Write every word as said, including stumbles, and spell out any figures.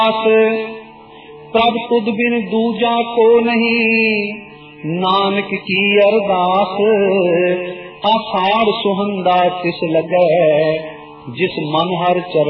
प्रभ तुद बिन दूजा को नहीं, नानक की अरदास। आषाढ़ सुहंदा तिस लगे, जिस मन हर चरण